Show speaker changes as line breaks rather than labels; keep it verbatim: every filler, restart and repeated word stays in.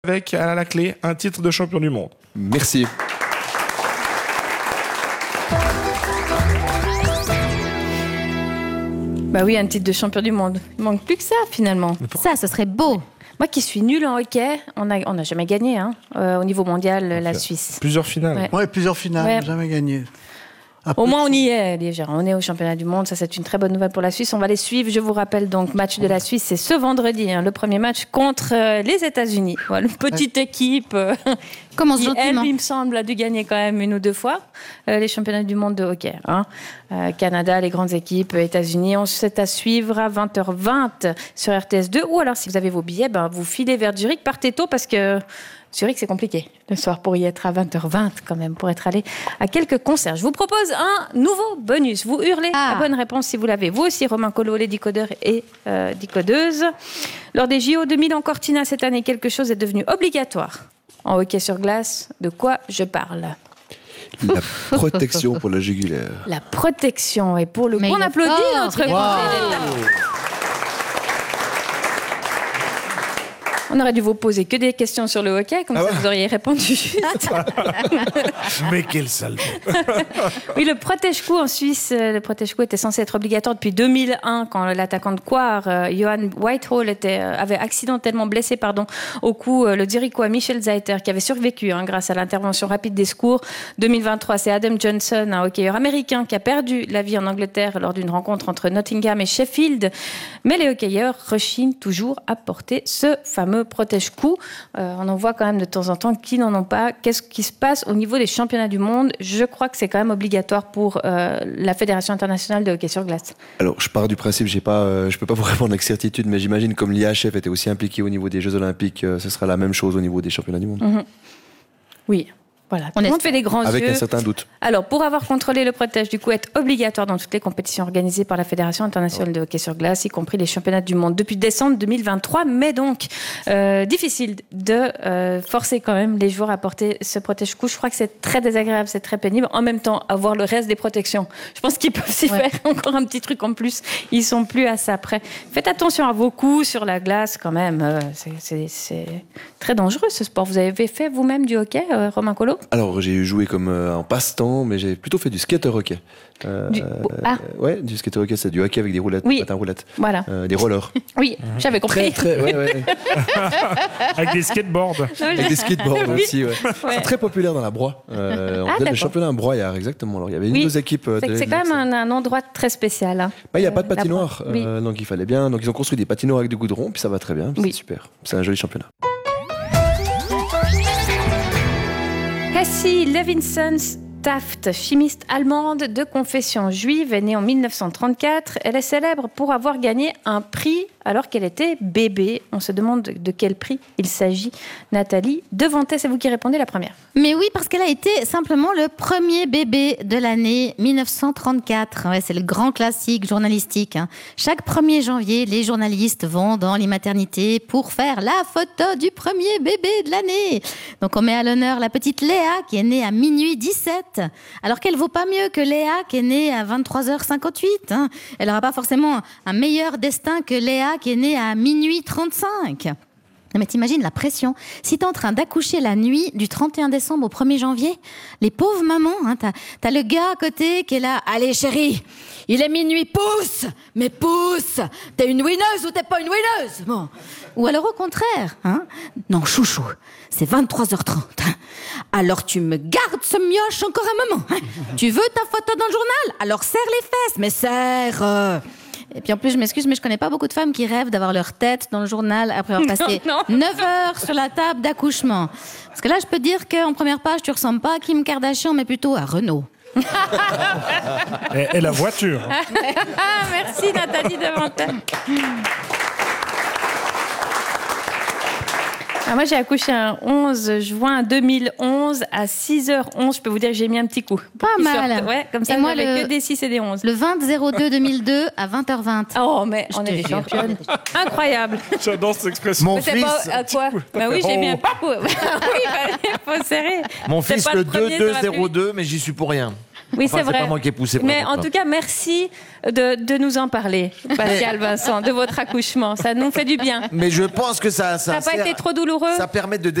Avec à la clé un titre de champion du monde.
Merci.
Bah oui, un titre de champion du monde. Il manque plus que ça finalement.
Ça, ce serait beau.
Moi qui suis nulle en hockey, on n'a on a jamais gagné hein, euh, au niveau mondial, la Suisse.
Plusieurs finales.
Ouais.
Ouais, plusieurs finales,
Ouais.
jamais gagné.
Au moins on y est, les gens. On est au championnat du monde, ça c'est une très bonne nouvelle pour la Suisse. On va les suivre. Je vous rappelle donc, match de la Suisse, c'est ce vendredi, hein, le premier match contre euh, les États-Unis. Voilà, une petite équipe euh,
Commence
qui, elle,
gentiment.
il me semble, a dû gagner quand même une ou deux fois euh, les championnats du monde de hockey. Hein. Euh, Canada, les grandes équipes, États-Unis. On c'est à suivre à vingt heures vingt sur R T S deux. Ou alors, si vous avez vos billets, ben, vous filez vers Zurich, partez tôt parce que Zurich, c'est compliqué le soir pour y être à vingt heures vingt quand même, pour être allé à quelques concerts. Je vous propose un nouveau bonus. Vous hurlez
Ah.
la bonne réponse si vous l'avez. Vous aussi, Romain Collot, les décodeurs et euh, décodeuses. Lors des J O deux mille en Cortina cette année, quelque chose est devenu obligatoire. En hockey sur glace, de quoi je parle ?
La protection pour la jugulaire.
La protection. Et pour le
Mais
coup, on
il est
applaudit
fort,
notre
il est
conseiller d'État. On aurait dû vous poser que des questions sur le hockey, comme
Ah
ça
ouais.
vous auriez répondu juste.
Mais quel saleté.
Oui, le protège-cou en Suisse, euh, le protège-cou était censé être obligatoire depuis deux mille un, quand l'attaquant de Coire, euh, Johan Whitehall, était, euh, avait accidentellement blessé pardon, au cou euh, le Zurichois Michel Zaiter, qui avait survécu hein, grâce à l'intervention rapide des secours. deux mille vingt-trois, c'est Adam Johnson, un hockeyeur américain, qui a perdu la vie en Angleterre lors d'une rencontre entre Nottingham et Sheffield. Mais les hockeyeurs rechignent toujours à porter ce fameux protège-cou. Euh, on en voit quand même de temps en temps qui n'en ont pas. Qu'est-ce qui se passe au niveau des championnats du monde ? Je crois que c'est quand même obligatoire pour euh, la Fédération internationale de hockey sur glace.
Alors, je pars du principe, j'ai pas, euh, je peux pas vous répondre avec certitude, mais j'imagine comme l'I H F était aussi impliqué au niveau des Jeux Olympiques, euh, ce sera la même chose au niveau des championnats du monde.
Mmh. Oui. Voilà, tout le monde fait des grands
Avec
yeux.
un certain doute.
Alors, pour avoir contrôlé le protège, du coup, être obligatoire dans toutes les compétitions organisées par la Fédération internationale de hockey sur glace, y compris les championnats du monde, depuis décembre deux mille vingt-trois. Mais donc, euh, difficile de euh, forcer quand même les joueurs à porter ce protège-cou. Je crois que c'est très désagréable, c'est très pénible. En même temps, avoir le reste des protections. Je pense qu'ils peuvent s'y
Ouais.
faire encore un petit truc en plus. Ils sont plus à ça près. Faites attention à vos coups sur la glace quand même. Euh, c'est, c'est, c'est très dangereux ce sport. Vous avez fait vous-même du hockey, euh, Romain Collot ?
Alors, j'ai joué comme euh, en passe-temps, mais j'ai plutôt fait du skater hockey. Euh,
Du- ah.
euh, ouais, du skater hockey, c'est du hockey avec des roulettes,
Oui.
des patins roulettes,
Voilà.
euh, des rollers.
Oui, j'avais compris.
Très, très, ouais, ouais.
Avec des skateboards.
Avec des skateboards
Oui.
aussi, ouais.
Ouais.
C'est très populaire dans la broie. Euh, on
Ah,
faisait le
d'accord.
championnat en broyard, exactement. Alors, il y avait une
Oui.
ou deux équipes. euh,
C'est,
de-
c'est quand même un, un endroit très spécial. Hein.
Bah, il n'y a pas de
Euh, la
patinoire,
broie. Oui.
euh, donc il fallait bien. Donc ils ont construit des patinoires avec du goudron, puis ça va très bien, puis
Oui.
c'est super. C'est un joli championnat.
Cassie Levinson Taft, chimiste allemande de confession juive, est née en mille neuf cent trente-quatre. Elle est célèbre pour avoir gagné un prix alors qu'elle était bébé. On se demande de quel prix il s'agit. Nathalie Devantet, c'est vous qui répondez la première.
Mais oui, parce qu'elle a été simplement le premier bébé de l'année mille neuf cent trente-quatre. Ouais, c'est le grand classique journalistique. Hein. Chaque premier janvier, les journalistes vont dans les maternités pour faire la photo du premier bébé de l'année. Donc on met à l'honneur la petite Léa qui est née à minuit dix-sept, alors qu'elle vaut pas mieux que Léa qui est née à vingt-trois heures cinquante-huit. Hein. Elle n'aura pas forcément un meilleur destin que Léa qui est née à minuit trente-cinq. Non mais t'imagines la pression. Si t'es en train d'accoucher la nuit du trente et un décembre au premier janvier, les pauvres mamans, hein, t'as, t'as le gars à côté qui est là. Allez chérie, il est minuit, pousse, mais pousse. T'es une winneuse ou t'es pas une winneuse? Bon. Ou alors au contraire, hein. Non chouchou, c'est vingt-trois heures trente. Alors tu me gardes ce mioche encore un moment. Hein. Tu veux ta photo dans le journal? Alors serre les fesses, mais serre. euh. Et puis en plus, je m'excuse, mais je connais pas beaucoup de femmes qui rêvent d'avoir leur tête dans le journal après avoir passé
Non, non.
neuf heures sur la table d'accouchement. Parce que là, je peux te dire qu'en première page, tu ressembles pas à Kim Kardashian, mais plutôt à Renault.
Et, et la voiture.
Ah, merci Nathalie Devantet. Ah, moi, j'ai accouché un onze juin deux mille onze à six heures onze. Je peux vous dire que j'ai mis un petit coup.
Pas
Ils
mal.
sortent. Ouais, comme ça,
Et moi,
j'avais
le-
que des six et des onze.
Le vingt zéro deux deux mille deux à vingt heures vingt.
Oh, mais on
Je
est
te
des
jure.
championnes. Incroyable.
J'adore cette expression.
Mon
Mais c'est
fils,
pas à quoi Bah oui, j'ai mis un petit coup. Oui, bah, il faut serrer.
Mon
C'est
fils,
pas
le
le premier,
deux deux
ça va plus
zéro deux, mais j'y suis pour rien.
Oui,
Enfin,
c'est vrai.
pas moi qui ai poussé.
Mais
vraiment,
en
quoi.
tout cas, merci de, de nous en parler, Pascal Vincent, de votre accouchement. Ça nous fait du bien.
Mais je pense que ça, ça,
Ça n'a pas
sert-
été trop douloureux?
Ça permet de